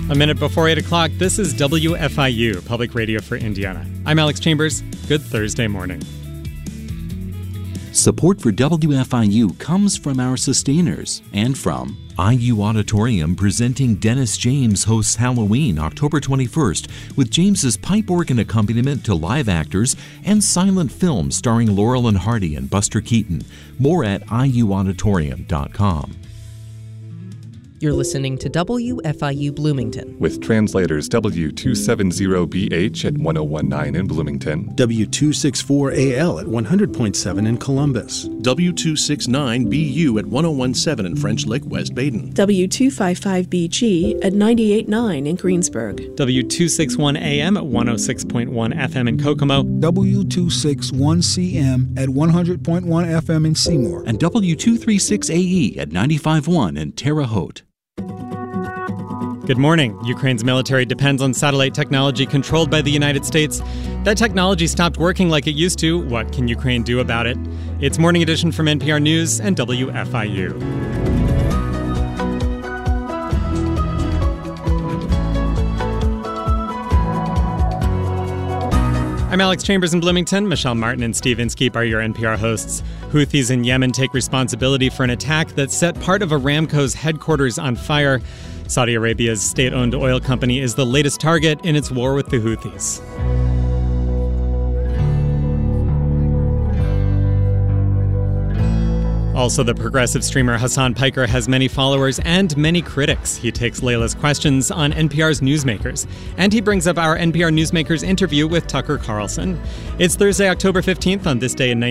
A minute before 8 o'clock, this is WFIU, Public Radio for Indiana. I'm Alex Chambers. Good Thursday morning. Support for WFIU comes from our sustainers and from IU Auditorium, presenting Dennis James hosts Halloween October 21st with James's pipe organ accompaniment to live actors and silent film starring Laurel and Hardy and Buster Keaton. More at iuauditorium.com. You're listening to WFIU Bloomington. With translators W270BH at 1019 in Bloomington, W264AL at 100.7 in Columbus, W269BU at 1017 in French Lick, West Baden, W255BG at 98.9 in Greensburg, W261AM at 106.1 FM in Kokomo, W261CM at 100.1 FM in Seymour, and W236AE at 95.1 in Terre Haute. Good morning. Ukraine's military depends on satellite technology controlled by the United States. That technology stopped working like it used to. What can Ukraine do about it? It's Morning Edition from NPR News and WFIU. I'm Alex Chambers in Bloomington. Michelle Martin and Steve Inskeep are your NPR hosts. Houthis in Yemen take responsibility for an attack that set part of Aramco's headquarters on fire. Saudi Arabia's state-owned oil company is the latest target in its war with the Houthis. Also, the progressive streamer Hassan Piker has many followers and many critics. He takes Layla's questions on NPR's Newsmakers. And he brings up our NPR Newsmakers interview with Tucker Carlson. It's Thursday, October 15th. On this day in